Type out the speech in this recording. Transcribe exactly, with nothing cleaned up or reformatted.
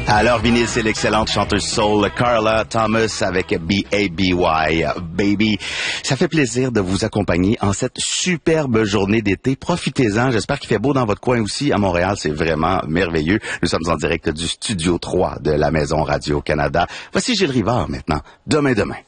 Alors, vinyle, c'est l'excellente chanteuse soul Carla Thomas avec B A B Y, Baby. Ça fait plaisir de vous accompagner en cette superbe journée d'été. Profitez-en. J'espère qu'il fait beau dans votre coin aussi. À Montréal, c'est vraiment merveilleux. Nous sommes en direct du Studio trois de la Maison Radio-Canada. Voici Gilles Rivard maintenant. Demain, demain.